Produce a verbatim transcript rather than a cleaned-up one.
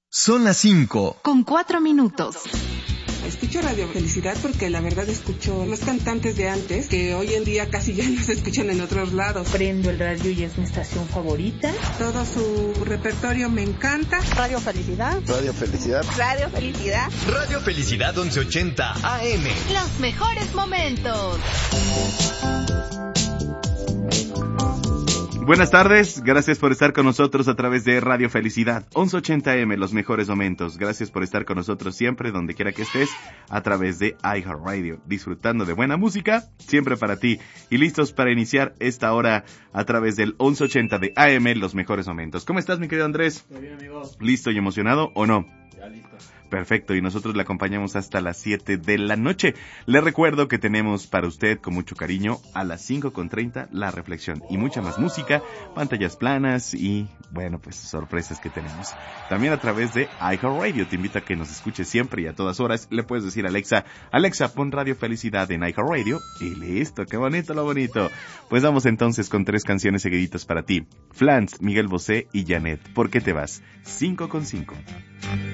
Son las cinco. Con cuatro minutos. Escucho Radio Felicidad porque la verdad escucho los cantantes de antes que hoy en día casi ya no se escuchan en otros lados. Prendo el radio y es mi estación favorita. Todo su repertorio me encanta. Radio Felicidad. Radio Felicidad. Radio Felicidad. Radio Felicidad once ochenta A M. Los mejores momentos. Buenas tardes, gracias por estar con nosotros a través de Radio Felicidad once ochenta A M, los mejores momentos. Gracias por estar con nosotros siempre, donde quiera que estés, a través de iHeartRadio, disfrutando de buena música, siempre para ti. Y listos para iniciar esta hora a través del once ochenta de A M, los mejores momentos. ¿Cómo estás, mi querido Andrés? Muy bien, amigo. ¿Listo y emocionado o no? Ya listo. Perfecto, y nosotros le acompañamos hasta las siete de la noche. Le recuerdo que tenemos para usted, con mucho cariño, a las cinco con treinta, la reflexión y mucha más música, pantallas planas y, bueno, pues sorpresas que tenemos. También a través de iHeartRadio, te invito a que nos escuches siempre y a todas horas. Le puedes decir a Alexa, Alexa, pon Radio Felicidad en iHeartRadio, y listo, qué bonito lo bonito. Pues vamos entonces con tres canciones seguiditas para ti. Flans, Miguel Bosé y Janet, ¿por qué te vas? cinco con cinco.